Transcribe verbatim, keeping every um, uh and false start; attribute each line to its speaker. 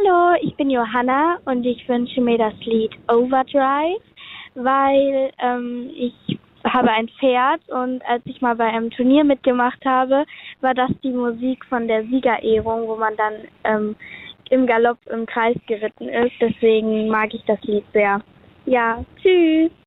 Speaker 1: Hallo, ich bin Johanna und ich wünsche mir das Lied Overdrive, weil ähm, ich habe ein Pferd und als ich mal bei einem Turnier mitgemacht habe, war das die Musik von der Siegerehrung, wo man dann ähm, im Galopp im Kreis geritten ist. Deswegen mag ich das Lied sehr. Ja, tschüss.